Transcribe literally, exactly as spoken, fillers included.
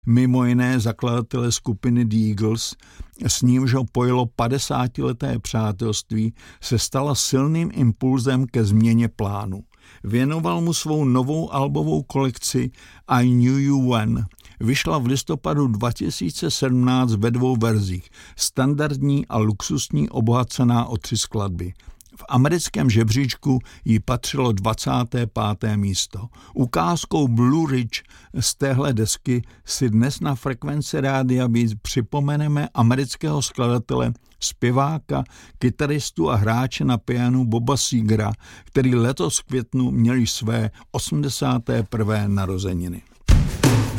mimo jiné zakladatele skupiny The Eagles, s nímž ho pojilo padesátileté přátelství, se stala silným impulzem ke změně plánu. Věnoval mu svou novou albovou kolekci I Knew You When. Vyšla v listopadu dva tisíce sedmnáct ve dvou verzích, standardní a luxusní obohacená o tři skladby. V americkém žebříčku jí patřilo dvacáté páté místo. Ukázkou Blue Ridge z téhle desky si dnes na Frekvenci Rádia Beat připomeneme amerického skladatele, zpěváka, kytaristu a hráče na pianu Boba Segera, který letos v květnu měl své osmdesáté prvé narozeniny.